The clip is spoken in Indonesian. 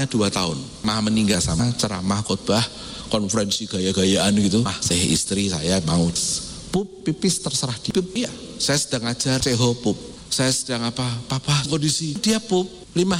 2 tahun. Mah meninggal sama ceramah khotbah konferensi gaya-gayaan gitu. Saya istri saya mau pup pipis terserah di pup. Iya, saya sedang ajar seho pup. Saya sedang apa? Papa kondisi dia pup 5